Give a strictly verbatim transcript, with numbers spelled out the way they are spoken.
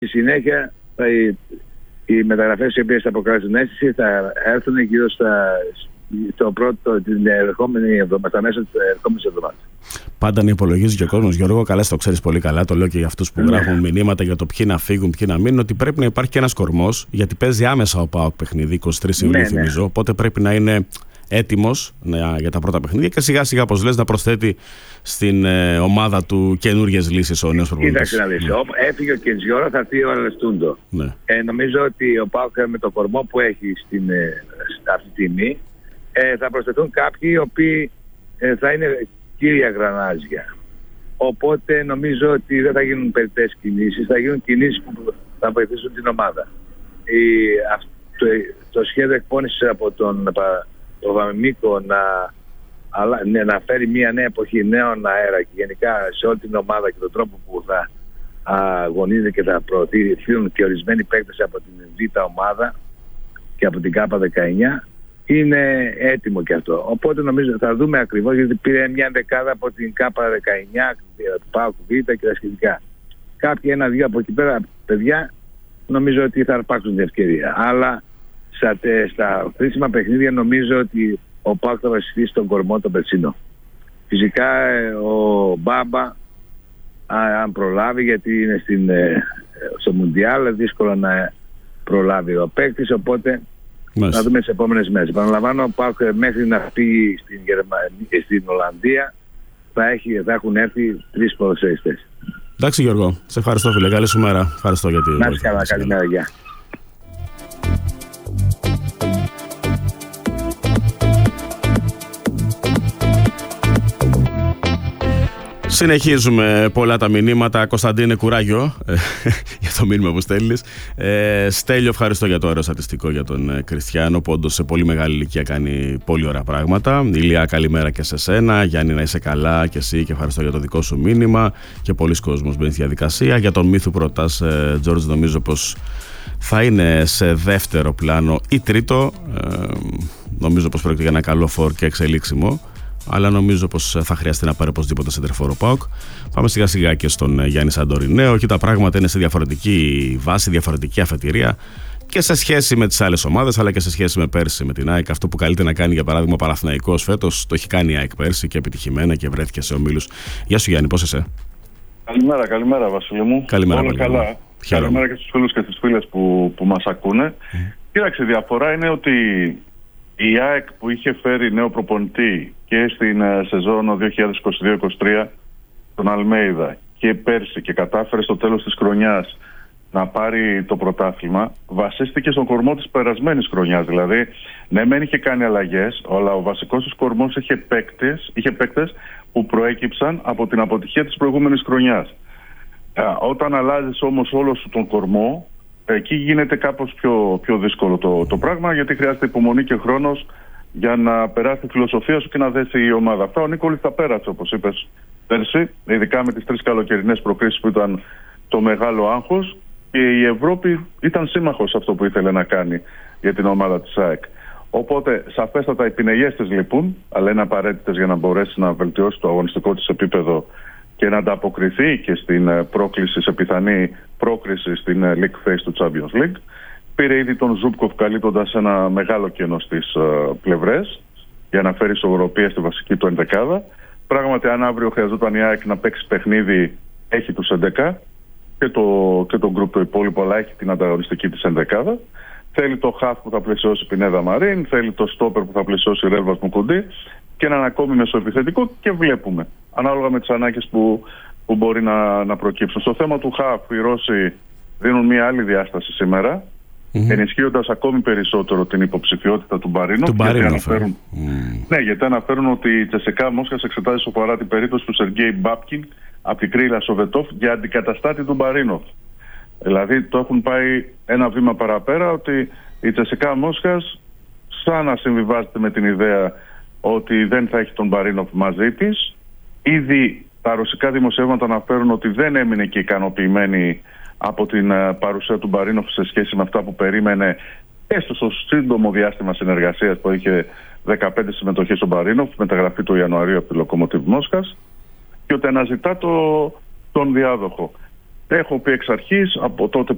Στη συνέχεια θα, οι, οι μεταγραφές οι οποίες θα αποκαλέσουν αίσθηση θα έρθουν γύρω στα, το πρώτο, την ερχόμενη εβδομάδα, στα μέσα της ερχόμενης εβδομάδας. Πάντα να υπολογίζει και ο κόσμος, Γιώργο, καλά, το ξέρεις πολύ καλά, το λέω και για αυτούς που γράφουν μηνύματα για το ποιοι να φύγουν, ποιοι να μείνουν, ότι πρέπει να υπάρχει και ένας κορμός, γιατί παίζει άμεσα ο ΠΑΟΚ παιχνίδι, είκοσι τρεις Ιουλίου, ναι, θυμίζω. Ναι. Οπότε πρέπει να είναι έτοιμος για τα πρώτα παιχνίδια και σιγά σιγά, όπως λες, να προσθέτει στην ε, ομάδα του καινούργιες λύσεις ο νέος προπονητής. Κοίταξε να δεις. Ναι. Έφυγε ο Κεντζιόρα, θα έρθει ο Αλεστούντο. Ναι. Ε, νομίζω ότι ο ΠΑΟΚ με το κορμό που έχει στην, ε, αυτή τη στιγμή ε, θα προσθεθούν κάποιοι οι οποίοι ε, θα είναι κύρια γρανάζια. Οπότε νομίζω ότι δεν θα γίνουν περιττές κινήσεις, θα γίνουν κινήσεις που θα βοηθήσουν την ομάδα. Η, το, το σχέδιο εκπώνησης από τον το Βαμμίκο να, αλλά, ναι, να φέρει μια νέα εποχή, νέων αέρα και γενικά σε όλη την ομάδα και τον τρόπο που θα αγωνίζεται και θα προωθηθούν και ορισμένοι παίκτες από την Β' ομάδα και από την Κ' δεκαεννιά, είναι έτοιμο και αυτό. Οπότε νομίζω θα δούμε ακριβώς, γιατί πήρε μια δεκάδα από την Κ' δεκαεννιά, του ΠΑΟΚ Β' και τα σχετικά. Κάποιοι ένα-δύο από εκεί πέρα παιδιά νομίζω ότι θα αρπάξουν την ευκαιρία. Αλλά στα, στα χρήσιμα παιχνίδια νομίζω ότι ο ΠΑΟΚ θα βασιστεί στον κορμό τον περσινό. Φυσικά ο Μπάμπα, αν προλάβει, γιατί είναι στην, στο Μουντιάλ, δύσκολο να προλάβει ο παίκτης, οπότε Μάλιστα. θα δούμε τις επόμενες μέρες. Επαναλαμβάνω, ο ΠΑΟΚ μέχρι να φύγει στην, Γερμανία, στην Ολλανδία θα, έχει, θα έχουν έρθει τρεις ποδοσφαιριστές. Εντάξει Γιώργο, σε ευχαριστώ φίλε, καλή σου μέρα. Ευχαριστώ για τη... Να είσαι καλά, καλημέρα, γεια. Συνεχίζουμε πολλά τα μηνύματα. Κωνσταντίνε, κουράγιο για το μήνυμα που στέλνεις. Ε, Στέλιο, ευχαριστώ για το ωραίο στατιστικό για τον ε, Κριστιανό, που όντως σε πολύ μεγάλη ηλικία κάνει πολύ ωραία πράγματα. Ηλία, καλημέρα και σε σένα. Γιάννη, να είσαι καλά και εσύ, και ευχαριστώ για το δικό σου μήνυμα. Και πολλοί κόσμος μπαίνει στη διαδικασία. Για τον Μύθου προτάς, ε, Τζόρτζ, νομίζω πως θα είναι σε δεύτερο πλάνο ή τρίτο. Ε, νομίζω πως πρόκειται για ένα καλό φορ και εξελίξιμο. Αλλά νομίζω πως θα χρειαστεί να πάρει οπωσδήποτε σεντερφόρ ΠΑΟΚ. Πάμε σιγά σιγά και στον Γιάννη Σαντορινέο. Εκεί τα πράγματα είναι σε διαφορετική βάση, διαφορετική αφετηρία και σε σχέση με τις άλλες ομάδες, αλλά και σε σχέση με πέρσι με την ΑΕΚ. Αυτό που καλείται να κάνει, για παράδειγμα, ο Παναθηναϊκός φέτος, το έχει κάνει η ΑΕΚ πέρσι και επιτυχημένα και βρέθηκε σε ομίλους. Γεια σου Γιάννη, πώς είσαι? Καλημέρα, καλημέρα Βασίλη μου. Καλημέρα, όλα καλά. Χαίρομαι. Καλημέρα και στους φίλους και στις φίλες που, που μας ακούνε. Mm. Κοίταξε, η διαφορά είναι ότι η ΑΕΚ που είχε φέρει νέο προπονητή και στην uh, σεζόν δύο χιλιάδες είκοσι δύο είκοσι τρία τον Αλμέιδα και πέρσι και κατάφερε στο τέλος της χρονιάς να πάρει το πρωτάθλημα, βασίστηκε στον κορμό της περασμένης χρονιάς. Δηλαδή, ναι, μεν είχε κάνει αλλαγές, αλλά ο βασικός της κορμός είχε παίκτες, είχε παίκτες που προέκυψαν από την αποτυχία της προηγούμενης χρονιάς. Uh, όταν αλλάζεις όμως όλο σου τον κορμό, εκεί γίνεται κάπως πιο, πιο δύσκολο το, το πράγμα, γιατί χρειάζεται υπομονή και χρόνος για να περάσει τη φιλοσοφία σου και να δέσει η ομάδα. Αυτά ο Νίκολης τα πέρασε, όπως είπες πέρσι, ειδικά με τις τρεις καλοκαιρινές προκρίσεις που ήταν το μεγάλο άγχος, και η Ευρώπη ήταν σύμμαχος αυτό που ήθελε να κάνει για την ομάδα της ΑΕΚ. Οπότε σαφέστατα οι πινελιές της λείπουν, αλλά είναι απαραίτητες για να μπορέσει να βελτιώσει το αγωνιστικό της επίπεδο και να ανταποκριθεί και στην πρόκληση, σε πιθανή πρόκριση στην League Phase του Champions League. Πήρε ήδη τον Ζούμπκοφ, καλύπτοντας ένα μεγάλο κενό στις uh, πλευρές για να φέρει ισορροπία στη βασική του ενδεκάδα. Πράγματι, αν αύριο χρειαζόταν η ΑΕΚ να παίξει παιχνίδι, έχει τους έντεκα και το, και το γκρουπ το υπόλοιπο, αλλά έχει την ανταγωνιστική της ενδεκάδα. Θέλει το χαφ που θα πλαισιώσει Πινέδα Μαρίν, θέλει το στόπερ που θα πλαισιώσει Ρέλβας Μουκουντή και έναν ακόμη μεσοεπιθετικό, και βλέπουμε ανάλογα με τις ανάγκες που, που μπορεί να, να προκύψουν. Στο θέμα του χαφ, οι Ρώσοι δίνουν μια άλλη διάσταση σήμερα, mm-hmm. ενισχύοντας ακόμη περισσότερο την υποψηφιότητα του Μπαρίνοφ. Του γιατί Μπαρίνοφ, αναφέρουν, mm. ναι, γιατί αναφέρουν ότι η Τσεσεκά Μόσχας εξετάζει σοβαρά την περίπτωση του Σεργέη Μπάπκιν από την Κρίλα Σοβετόφ για αντικαταστάτη του Μπαρίνοφ. Δηλαδή το έχουν πάει ένα βήμα παραπέρα, ότι η Τσεσεκά Μόσχας σαν να συμβιβάζεται με την ιδέα ότι δεν θα έχει τον Μπαρίνοφ μαζί της. Ήδη τα ρωσικά δημοσιεύματα αναφέρουν ότι δεν έμεινε και ικανοποιημένη από την παρουσία του Μπαρίνοφ σε σχέση με αυτά που περίμενε, έστω στο σύντομο διάστημα συνεργασίας που είχε δεκαπέντε συμμετοχές στον Μπαρίνοφ, μεταγραφή του Ιανουαρίου από τη Λοκομοτίβ Μόσχας, και ότι αναζητά το, τον διάδοχο. Έχω πει εξ αρχής, από τότε